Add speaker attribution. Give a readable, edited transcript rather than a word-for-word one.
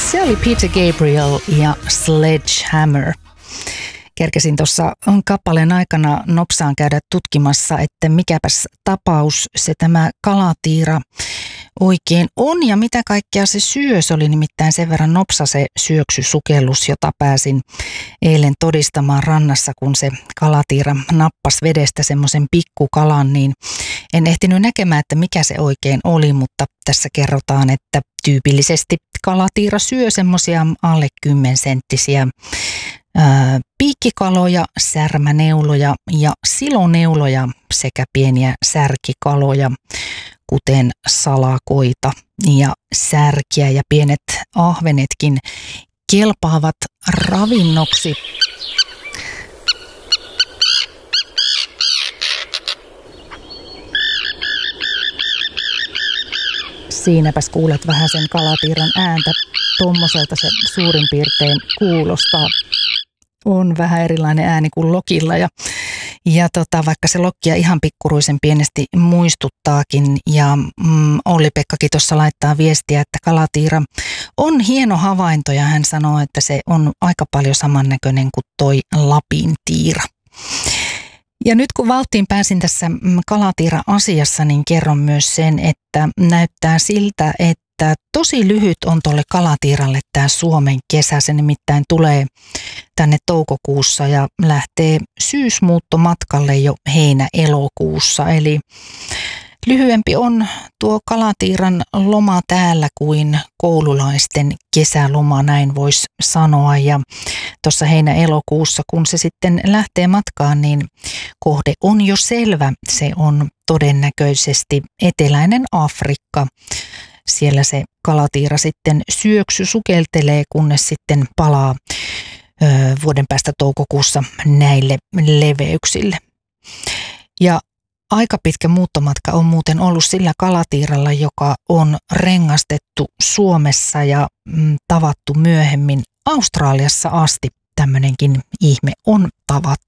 Speaker 1: Se oli Peter Gabriel ja Sledgehammer. Kerkesin tuossa kappaleen aikana nopsaan käydä tutkimassa, että mikäpäs tapaus se tämä kalatiira oikein on ja mitä kaikkea se syö. Se oli nimittäin sen verran nopsa se syöksysukellus, jota pääsin eilen todistamaan rannassa, kun se kalatiira nappasi vedestä semmoisen pikkukalan, niin en ehtinyt näkemään, että mikä se oikein oli, mutta tässä kerrotaan, että tyypillisesti kalatiira syö semmoisia alle 10-senttisiä piikkikaloja, särmäneuloja ja siloneuloja sekä pieniä särkikaloja, kuten salakoita ja särkiä, ja pienet ahvenetkin kelpaavat ravinnoksi. Siinäpäs kuulet vähän sen kalatiiran ääntä. Tommoselta se suurin piirtein kuulostaa. On vähän erilainen ääni kuin lokilla ja vaikka se lokkia ihan pikkuruisen pienesti muistuttaakin ja Olli-Pekkakin tuossa laittaa viestiä, että kalatiira on hieno havainto ja hän sanoo, että se on aika paljon samannäköinen kuin toi Lapin tiira. Ja nyt kun valttiin pääsin tässä kalatiira-asiassa, niin kerron myös sen, että näyttää siltä, että tosi lyhyt on tuolle kalatiiralle tämä Suomen kesä. Se nimittäin tulee tänne toukokuussa ja lähtee syysmuuttomatkalle jo heinä-elokuussa. Eli lyhyempi on tuo kalatiiran loma täällä kuin koululaisten kesäloma, näin voisi sanoa. Ja tuossa heinä-elokuussa, kun se sitten lähtee matkaan, niin kohde on jo selvä. Se on todennäköisesti eteläinen Afrikka. Siellä se kalatiira sitten sukeltelee, kunnes sitten palaa vuoden päästä toukokuussa näille leveyksille. Ja aika pitkä muuttomatka on muuten ollut sillä kalatiiralla, joka on rengastettu Suomessa ja tavattu myöhemmin Australiassa asti. Tämmöinenkin ihme on tavattu.